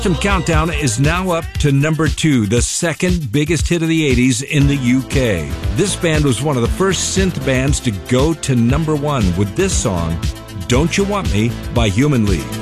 Countdown is now up to number 2, the second biggest hit of the 80s in the UK. This band was one of the first synth bands to go to number 1 with this song, Don't You Want Me by Human League.